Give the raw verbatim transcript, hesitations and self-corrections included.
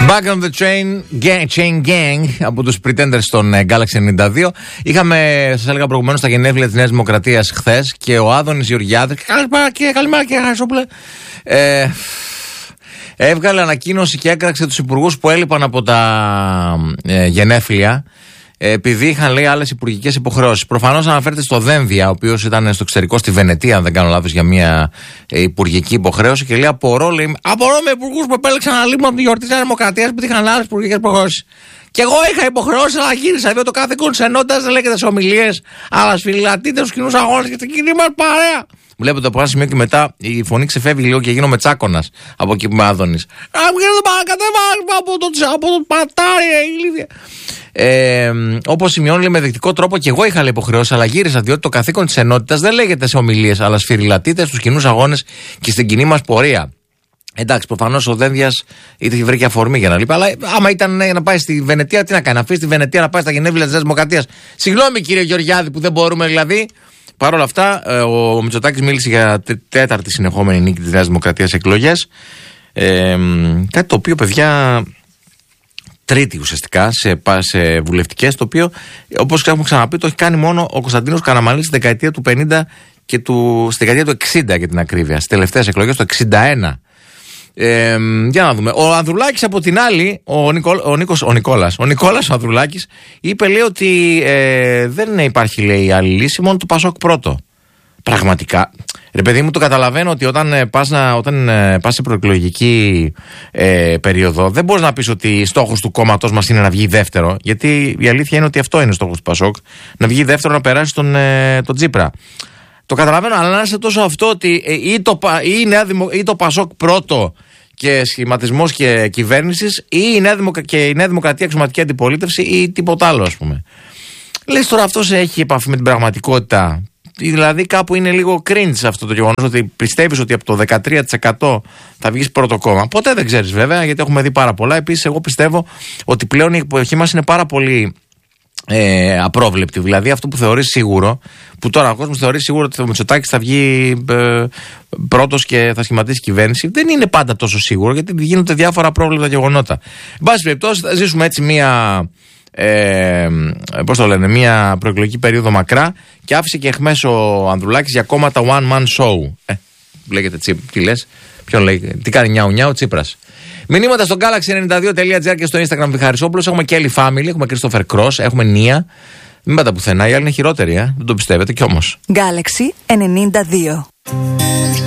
Back on the chain gang, chain gang από τους Pretenders στον Galaxy ενενήντα δύο. Είχαμε, σας έλεγα προηγουμένως, τα γενέθλια της Νέας Δημοκρατίας χθες και ο Άδωνης Γεωργιάδης. Καλημέρα και καλημέρα και Χαρισόπουλε. Ε, έβγαλε ανακοίνωση και έκραξε τους υπουργούς που έλειπαν από τα ε, γενέθλια. Επειδή είχαν, λέει, άλλες υπουργικές υποχρεώσεις. Προφανώς αναφέρεται στο Δένδια, ο οποίος ήταν στο εξωτερικό, στη Βενετία, αν δεν κάνω λάθος, για μια ε, υπουργική υποχρέωση. Και λέει: Απορώ, λέει, απορώ με υπουργούς που επέλεξαν να λείπουν από τη γιορτή της Δημοκρατίας που είχαν άλλες υπουργικές υποχρεώσεις. Και εγώ είχα υποχρεώσει, αλλά γύρισα. Διότι το καθήκον της ενότητας δεν λέγεται σε ομιλίες, αλλά σφυλατείτε στους κοινούς αγώνες και στην κοινή μας παρέα. Βλέπετε από ένα σημείο και μετά η φωνή ξεφεύγει λίγο και γίνομαι τσάκωνας από εκεί που με Άδωνης. Α, μου γίνεται παρακατέβασμα από το, από το πατάρι, ηλίδια. Ε, όπως σημειώνει, λέει, με δεκτικό τρόπο και εγώ είχα, λέει, υποχρεώσει, αλλά γύρισα διότι το καθήκον της ενότητας δεν λέγεται σε ομιλίες, αλλά σφυριλατείται στους κοινούς αγώνες και στην κοινή μας πορεία. Εντάξει, προφανώς ο Δένδιας είτε βρήκε αφορμή για να λείπει, αλλά άμα ήταν ναι, να πάει στη Βενετία, τι να κάνει, να αφήσει τη Βενετία να πάει στα γενέθλια της Νέας Δημοκρατίας. Συγγνώμη, κύριε Γεωργιάδη, που δεν μπορούμε δηλαδή. Παρ' όλα αυτά, ο Μητσοτάκης μίλησε για τέταρτη συνεχόμενη νίκη της Νέας Δημοκρατίας εκλογές. Ε, κάτι το οποίο, παιδιά, τρίτη ουσιαστικά σε, σε βουλευτικές, το οποίο, όπως έχουμε ξαναπεί, το έχει κάνει μόνο ο Κωνσταντίνος Καραμανλής στη δεκαετία του πενήντα και του, στη δεκαετία του εξήντα για την ακρίβεια. Στις τελευταίες εκλογές το εξήντα ένα. Ε, για να δούμε. Ο Ανδρουλάκης από την άλλη, ο, Νικόλ, ο, Νίκος, ο Νικόλας, ο Νικόλας ο Ανδρουλάκης, είπε, λέει, ότι ε, δεν υπάρχει, λέει, άλλη λύση, μόνο το Πασόκ πρώτο. Πραγματικά. Ρε παιδί μου, το καταλαβαίνω ότι όταν ε, πας, να, όταν, ε, πας σε προεκλογική ε, περίοδο, δεν μπορείς να πεις ότι στόχος του κόμματός μας είναι να βγει δεύτερο. Γιατί η αλήθεια είναι ότι αυτό είναι στόχος του Πασόκ. Να βγει δεύτερο, να περάσει τον, ε, τον Τσίπρα. Το καταλαβαίνω, αλλά να είσαι τόσο αυτό ότι ε, ή, το, ή, η Νέα Δημο, ή το Πασόκ πρώτο και σχηματισμός και κυβέρνησης, ή η Νέα Δημοκρα... και η Νέα Δημοκρατία αξιωματική αντιπολίτευση, ή τίποτα άλλο, ας πούμε. Λες τώρα αυτός έχει επαφή με την πραγματικότητα. Δηλαδή κάπου είναι λίγο cringe αυτό το γεγονός ότι πιστεύεις ότι από το δεκατρία τοις εκατό θα βγεις πρώτο κόμμα. Ποτέ δεν ξέρεις βέβαια, γιατί έχουμε δει πάρα πολλά. Επίσης, εγώ πιστεύω ότι πλέον η εποχή μας είναι πάρα πολύ ε, απρόβλεπτη. Δηλαδή αυτό που θεωρείς σίγουρο, που τώρα ο κόσμος θεωρεί σίγουρο ότι ο Μητσοτάκης θα βγει ε, πρώτος και θα σχηματίσει κυβέρνηση, δεν είναι πάντα τόσο σίγουρο, γιατί γίνονται διάφορα απρόβλεπτα γεγονότα. Εν πάση περιπτώσει, θα ζήσουμε έτσι μία. Ε, πώς το λένε, μια προεκλογική περίοδο μακρά και άφησε και εχμές ο Ανδρουλάκης για κόμματα one man show. Ε, λέγεται τσι, τι λες, ποιον λέει, τι κάνει νιάου νιάου, Τσίπρας. Μηνύματα στο galaxy ενενήντα δύο τελεία τζι άρ και στο Instagram Χαρισόπουλος. Έχουμε Kelly Family, έχουμε Christopher Cross, έχουμε Νία. Μην πάτε πουθενά, η άλλη είναι χειρότερη, ε? Δεν το πιστεύετε κι όμως. Galaxy ενενήντα δύο.